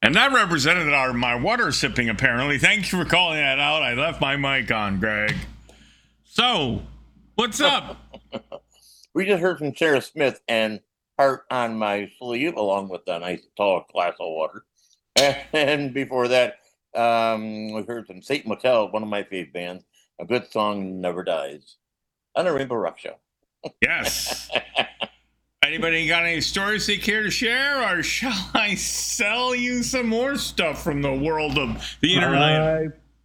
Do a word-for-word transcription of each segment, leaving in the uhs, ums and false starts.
And that represented our my water sipping, apparently. Thank you for calling that out. I left my mic on, Greg. So, what's up? We just heard from Sarah Smith and Heart on My Sleeve, along with a nice tall glass of water. And before that, um, we heard from Saint Motel, one of my favorite bands. A good song never dies. On a Rainbow Rock Show. Yes. Anybody got any stories they care to share, or shall I sell you some more stuff from the world of the internet? I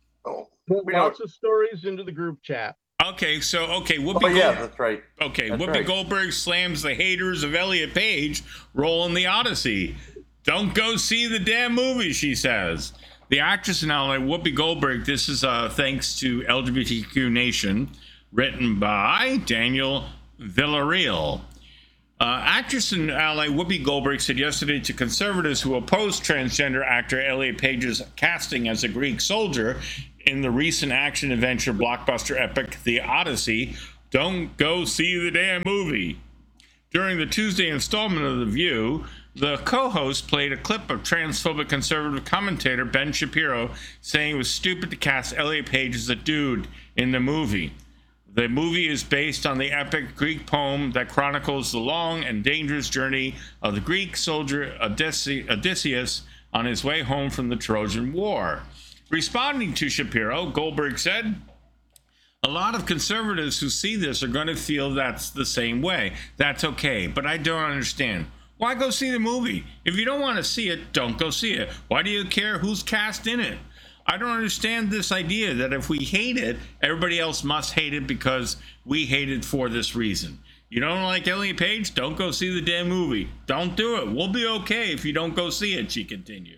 put lots of stories into the group chat. Okay, so okay, Whoopi. Oh yeah, Gold- that's right. Okay, That's Whoopi right. Goldberg slams the haters of Elliot Page rolling the Odyssey. Don't go see the damn movie, she says. The actress in L A, Whoopi Goldberg. This is uh, thanks to L G B T Q Nation, written by Daniel Villarreal. Uh, actress in L A, Whoopi Goldberg, said yesterday to conservatives who opposed transgender actor Elliot Page's casting as a Greek soldier in the recent action-adventure blockbuster epic The Odyssey, don't go see the damn movie. During the Tuesday installment of The View, the co-host played a clip of transphobic conservative commentator Ben Shapiro saying it was stupid to cast Elliot Page as a dude in the movie. The movie is based on the epic Greek poem that chronicles the long and dangerous journey of the Greek soldier Odysseus Odysseus on his way home from the Trojan War. Responding to Shapiro, Goldberg said, "A lot of conservatives who see this are going to feel that's the same way. That's okay, but I don't understand. Why go see the movie? If you don't want to see it, don't go see it. Why do you care who's cast in it? I don't understand this idea that if we hate it, everybody else must hate it because we hate it for this reason. You don't like Elliot Page? Don't go see the damn movie. Don't do it. We'll be okay if you don't go see it," she continued.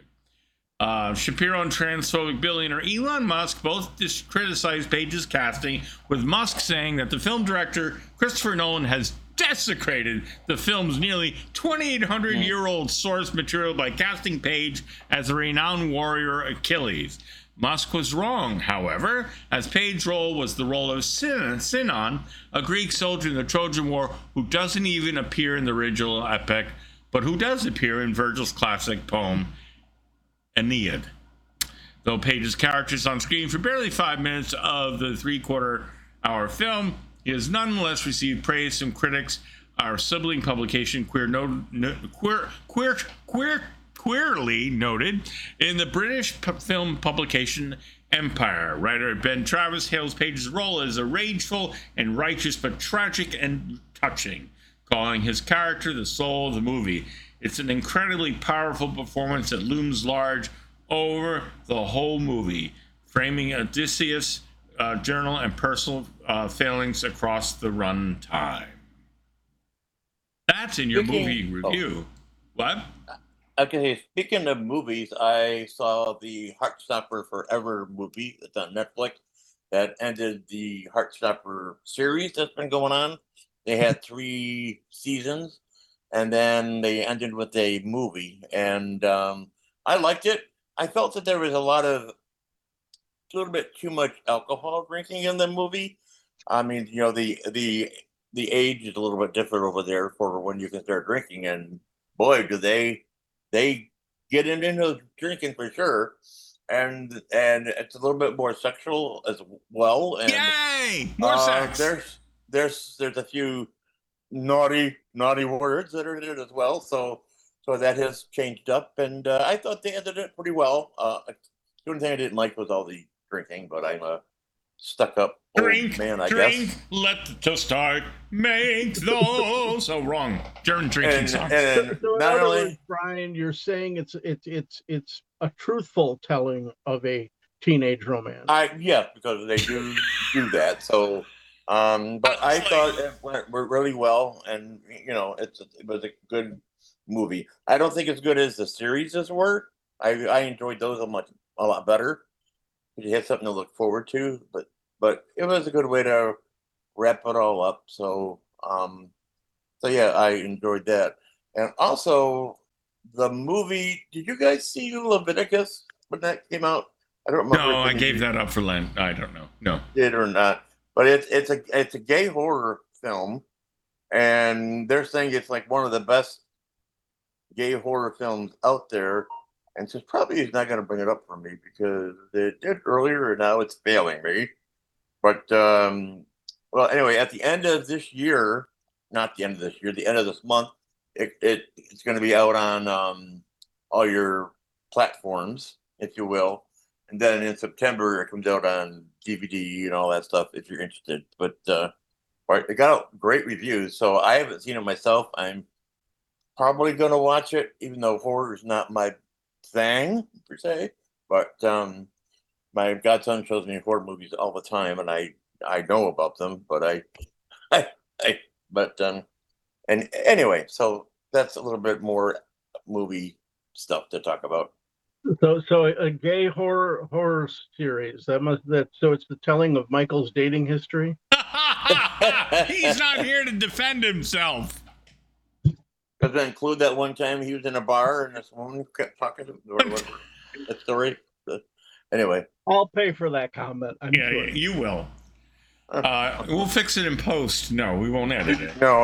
Uh, Shapiro and transphobic billionaire Elon Musk both dis- criticized Page's casting, with Musk saying that the film director Christopher Nolan has desecrated the film's nearly twenty-eight hundred year old source material by casting Page as a renowned warrior Achilles. Musk was wrong, however, as Page's role was the role of Sin- Sinon, a Greek soldier in the Trojan War who doesn't even appear in the original epic, but who does appear in Virgil's classic poem Aeneid. Though Page's character is on screen for barely five minutes of the three-quarter hour film, he has nonetheless received praise from critics. Our sibling publication, Queer, no, no, Queer, Queer, Queer, Queerly noted in the British p- film publication Empire. Writer Ben Travis hails Page's role as a rageful and righteous, but tragic and touching, calling his character the soul of the movie. It's an incredibly powerful performance that looms large over the whole movie, framing Odysseus' uh, journal and personal uh, failings across the run time. That's in your Speaking- movie review. oh. What? Okay, speaking of movies, I saw the Heartstopper Forever movie that's on Netflix that ended the Heartstopper series that's been going on. They had three seasons, and then they ended with a movie, and um, I liked it. I felt that there was a lot of, a little bit too much alcohol drinking in the movie. I mean, you know, the the the age is a little bit different over there for when you can start drinking, and boy, do they they get into drinking for sure, and and it's a little bit more sexual as well. And Yay! More uh, sex. There's there's there's a few naughty naughty words that are in it as well. So so that has changed up, and uh, I thought they ended it pretty well. Uh, the only thing I didn't like was all the drinking, but I'm a stuck up old Drink, man, I drink, guess. let the start make those. So wrong. German drinking And, song. and So in not other only words, Brian, you're saying it's it's it's it's a truthful telling of a teenage romance. I yeah, because they do do that. So, um, but I thought it went really well, and you know, it's it was a good movie. I don't think as good as the series were. I I enjoyed those a much a lot better. You had something to look forward to, but but it was a good way to wrap it all up. So um, so yeah, I enjoyed that, and also the movie. Did you guys see Leviticus when that came out? I don't remember. No, if I any gave of you that up for Lent. I don't know. No. did or not, but it's it's a it's a gay horror film, and they're saying it's like one of the best gay horror films out there. and so probably he's not going to bring it up for me because they did earlier and now it's failing me. But um, well, anyway, at the end of this year, not the end of this year, the end of this month, it, it it's going to be out on um, all your platforms, if you will. And then in September, it comes out on D V D and all that stuff if you're interested. But uh, right, it got out great reviews, so I haven't seen it myself. I'm probably going to watch it, even though horror is not my thing per se. But um, my godson shows me horror movies all the time, and I I know about them. But I, I, I but um, and anyway, so that's a little bit more movie stuff to talk about. So, so a gay horror horror series that must that so it's the telling of Michael's dating history. He's not here to defend himself. Does that include that one time he was in a bar and this woman kept talking to him? Or whatever? That story. But anyway, I'll pay for that comment. I'm Yeah, sure. you will. Uh, we'll fix it in post. No, we won't edit it. no,